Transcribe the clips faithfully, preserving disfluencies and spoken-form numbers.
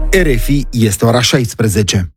R F I, este ora șaisprezece.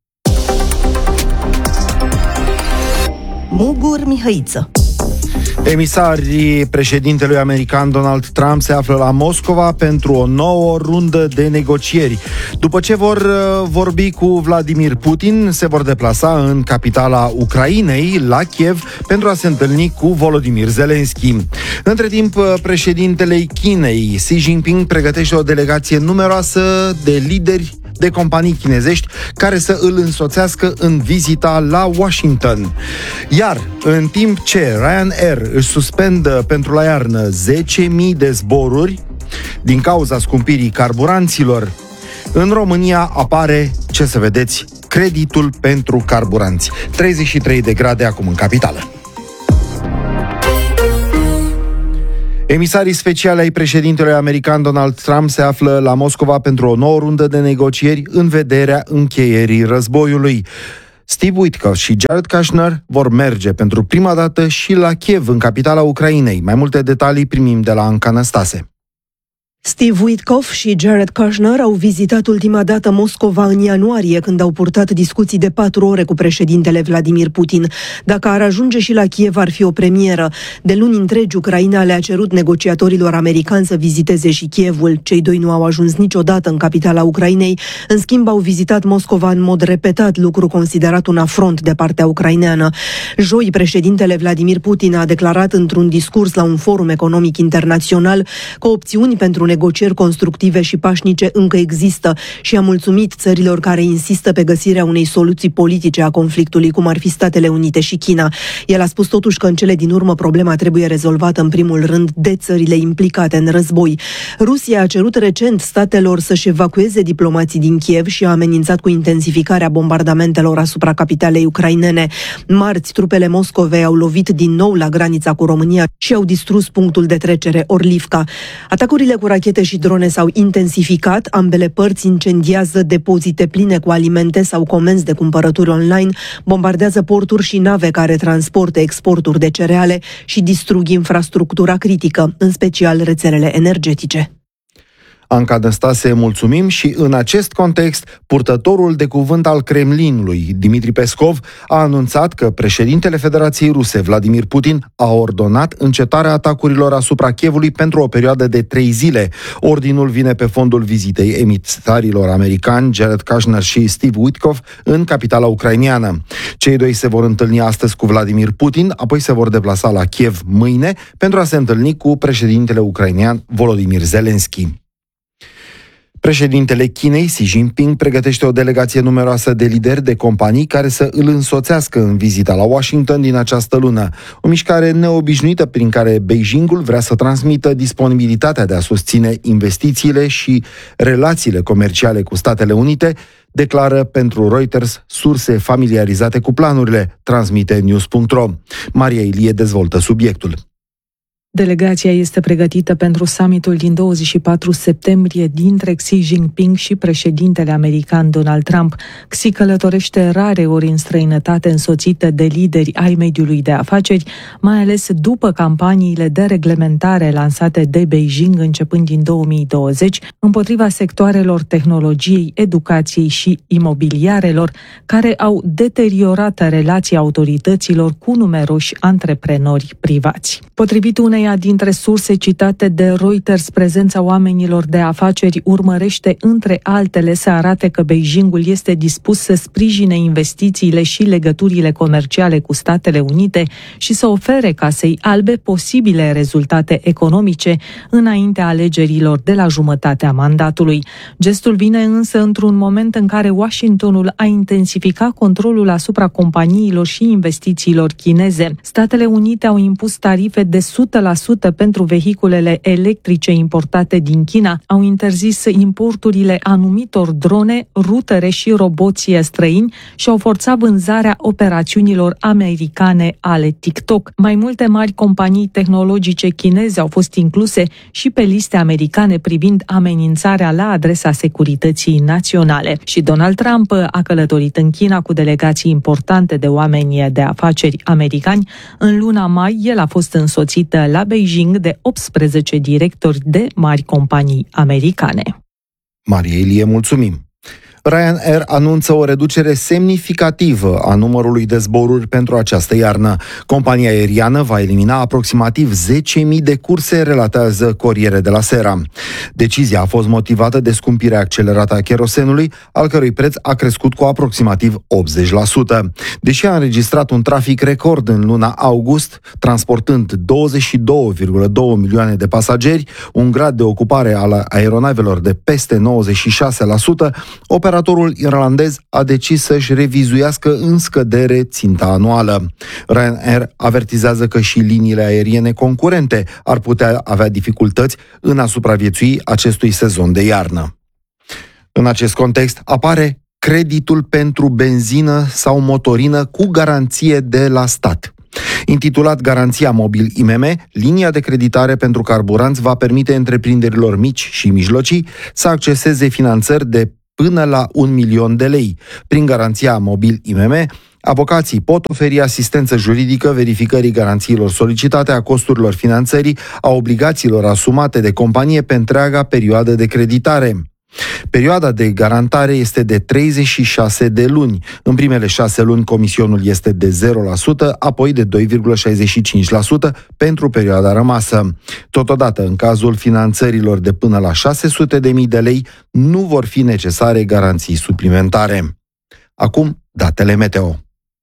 Mugur Mihăiță. Emisarii președintelui american Donald Trump se află la Moscova pentru o nouă rundă de negocieri. După ce vor vorbi cu Vladimir Putin, se vor deplasa în capitala Ucrainei, la Kiev, pentru a se întâlni cu Volodymyr Zelensky. Între timp, președintele Chinei, Xi Jinping, pregătește o delegație numeroasă de lideri de companii chinezești care să îl însoțească în vizita la Washington. Iar, în timp ce Ryanair își suspendă pentru la iarnă zece mii de zboruri din cauza scumpirii carburanților, în România apare, ce să vedeți, creditul pentru carburanți. treizeci și trei de grade acum în capitală. Emisarii speciali ai președintelui american Donald Trump se află la Moscova pentru o nouă rundă de negocieri în vederea încheierii războiului. Steve Witkoff și Jared Kushner vor merge pentru prima dată și la Kiev, în capitala Ucrainei. Mai multe detalii primim de la Anca Năstase. Steve Witkoff și Jared Kushner au vizitat ultima dată Moscova în ianuarie, când au purtat discuții de patru ore cu președintele Vladimir Putin. Dacă ar ajunge și la Kiev, ar fi o premieră. De luni întregi, Ucraina le-a cerut negociatorilor americani să viziteze și Kievul. Cei doi nu au ajuns niciodată în capitala Ucrainei. În schimb, au vizitat Moscova în mod repetat, lucru considerat un afront de partea ucraineană. Joi, președintele Vladimir Putin a declarat într-un discurs la un forum economic internațional că opțiuni pentru negocieri constructive și pașnice încă există și a mulțumit țărilor care insistă pe găsirea unei soluții politice a conflictului, cum ar fi Statele Unite și China. El a spus totuși că în cele din urmă problema trebuie rezolvată în primul rând de țările implicate în război. Rusia a cerut recent statelor să-și evacueze diplomații din Kiev și a amenințat cu intensificarea bombardamentelor asupra capitalei ucrainene. Marți, trupele Moscovei au lovit din nou la granița cu România și au distrus punctul de trecere Orlivka. Atacurile cu rachete și drone s-au intensificat, ambele părți incendiază depozite pline cu alimente sau comenzi de cumpărături online, bombardează porturi și nave care transportă exporturi de cereale și distrug infrastructura critică, în special rețelele energetice. Anca Năstase, mulțumim. Și în acest context, purtătorul de cuvânt al Kremlinului, Dmitri Peskov, a anunțat că președintele Federației Ruse, Vladimir Putin, a ordonat încetarea atacurilor asupra Kievului pentru o perioadă de trei zile. Ordinul vine pe fondul vizitei emisarilor americani Jared Kushner și Steve Witkoff în capitala ucraineană. Cei doi se vor întâlni astăzi cu Vladimir Putin, apoi se vor deplasa la Kiev mâine pentru a se întâlni cu președintele ucrainean Volodymyr Zelensky. Președintele Chinei, Xi Jinping, pregătește o delegație numeroasă de lideri de companii care să îl însoțească în vizita la Washington din această lună. O mișcare neobișnuită prin care Beijingul vrea să transmită disponibilitatea de a susține investițiile și relațiile comerciale cu Statele Unite, declară pentru Reuters surse familiarizate cu planurile, transmite news punct ro. Maria Ilie dezvoltă subiectul. Delegația este pregătită pentru summitul din douăzeci și patru septembrie dintre Xi Jinping și președintele american Donald Trump. Xi călătorește rare ori în străinătate, însoțită de lideri ai mediului de afaceri, mai ales după campaniile de reglementare lansate de Beijing începând din două mii douăzeci împotriva sectoarelor tehnologiei, educației și imobiliarelor, care au deteriorat relația autorităților cu numeroși antreprenori privați. Potrivit unei dintre surse citate de Reuters, prezența oamenilor de afaceri urmărește, între altele, să arate că Beijingul este dispus să sprijine investițiile și legăturile comerciale cu Statele Unite și să ofere Casei Albe posibile rezultate economice înaintea alegerilor de la jumătatea mandatului. Gestul vine însă într-un moment în care Washingtonul a intensificat controlul asupra companiilor și investițiilor chineze. Statele Unite au impus tarife de o sută la sută pentru vehiculele electrice importate din China, au interzis importurile anumitor drone, rutere și roboți străini și au forțat vânzarea operațiunilor americane ale TikTok. Mai multe mari companii tehnologice chineze au fost incluse și pe liste americane privind amenințarea la adresa securității naționale. Și Donald Trump a călătorit în China cu delegații importante de oameni de afaceri americani. În luna mai, el a fost însoțit la Beijing de optsprezece directori de mari companii americane. Maria Ilie, mulțumim! Ryanair anunță o reducere semnificativă a numărului de zboruri pentru această iarnă. Compania aeriană va elimina aproximativ zece mii de curse, relatează Corriere della Sera. Decizia a fost motivată de scumpirea accelerată a cherosenului, al cărui preț a crescut cu aproximativ optzeci la sută. Deși a înregistrat un trafic record în luna august, transportând douăzeci și două virgulă doi milioane de pasageri, un grad de ocupare al aeronavelor de peste nouăzeci și șase la sută, operatorul irlandez a decis să-și revizuiască în scădere ținta anuală. Ryanair avertizează că și liniile aeriene concurente ar putea avea dificultăți în a supraviețui acestui sezon de iarnă. În acest context apare creditul pentru benzină sau motorină cu garanție de la stat. Intitulat Garanția Mobil I M M, linia de creditare pentru carburanți va permite întreprinderilor mici și mijlocii să acceseze finanțări de până la un milion de lei. Prin Garanția Mobil I M M, avocații pot oferi asistență juridică verificării garanțiilor solicitate, a costurilor finanțării, a obligațiilor asumate de companie pe întreaga perioadă de creditare. Perioada de garantare este de treizeci și șase de luni. În primele șase luni comisionul este de zero la sută, apoi de doi virgulă șaizeci și cinci la sută pentru perioada rămasă. Totodată, în cazul finanțărilor de până la șase sute de mii de lei, nu vor fi necesare garanții suplimentare. Acum, datele meteo.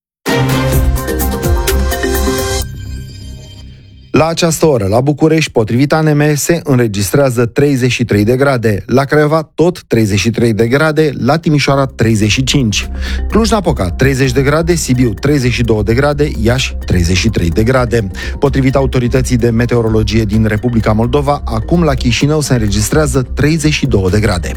La această oră, la București, potrivit A N M, se înregistrează treizeci și trei de grade, la Craiova tot treizeci și trei de grade, la Timișoara treizeci și cinci, Cluj-Napoca treizeci de grade, Sibiu treizeci și doi de grade, Iași treizeci și trei de grade. Potrivit autorității de meteorologie din Republica Moldova, acum la Chișinău se înregistrează treizeci și doi de grade.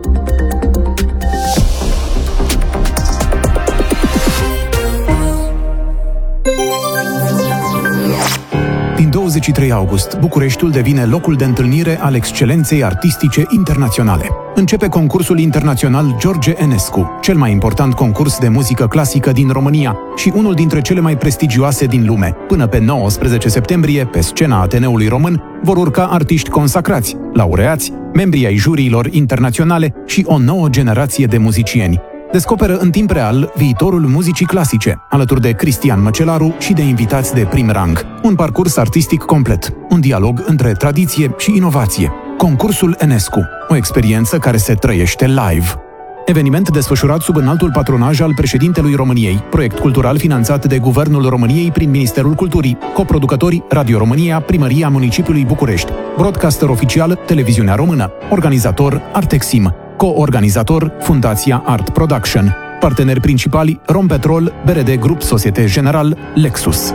Din douăzeci și trei august, Bucureștiul devine locul de întâlnire al excelenței artistice internaționale. Începe concursul internațional George Enescu, cel mai important concurs de muzică clasică din România și unul dintre cele mai prestigioase din lume. Până pe nouăsprezece septembrie, pe scena Ateneului Român, vor urca artiști consacrați, laureați, membri ai juriilor internaționale și o nouă generație de muzicieni. Descoperă în timp real viitorul muzicii clasice, alături de Cristian Măcelaru și de invitați de prim rang. Un parcurs artistic complet, un dialog între tradiție și inovație. Concursul Enescu, o experiență care se trăiește live. Eveniment desfășurat sub înaltul patronaj al președintelui României, proiect cultural finanțat de Guvernul României prin Ministerul Culturii, coproducători Radio România, Primăria Municipiului București, broadcaster oficial Televiziunea Română, organizator Artexim, co-organizator Fundația Art Production, parteneri principali Rompetrol, B R D Grup Societe General, Lexus.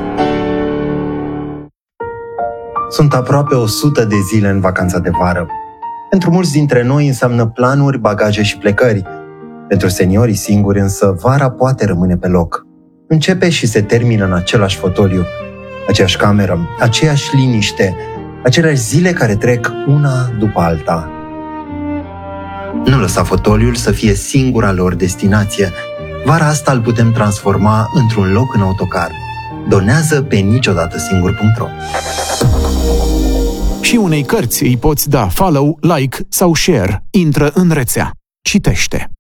Sunt aproape o sută de zile în vacanța de vară. Pentru mulți dintre noi înseamnă planuri, bagaje și plecări. Pentru seniorii singuri însă, vara poate rămâne pe loc. Începe și se termină în același fotoliu, aceeași cameră, aceeași liniște, aceleași zile care trec una după alta. Nu lăsa fotoliul să fie singura lor destinație. Vara asta îl putem transforma într-un loc în autocar. Donează pe niciodată singur punct ro. Și unei cărți îi poți da follow, like sau share. Intră în rețea. Citește.